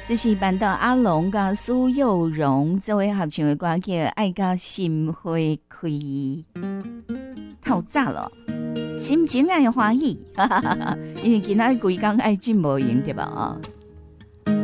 这是办到阿龙甲苏有容作为合唱的歌曲《爱甲心花开》，透早了，心情爱欢喜，因为今仔规工爱进无闲对吧？